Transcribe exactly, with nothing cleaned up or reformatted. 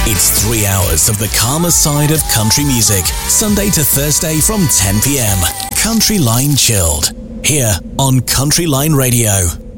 It's three hours of the calmer side of country music, Sunday to Thursday from ten p.m. Country Line Chilled, here on Country Line Radio.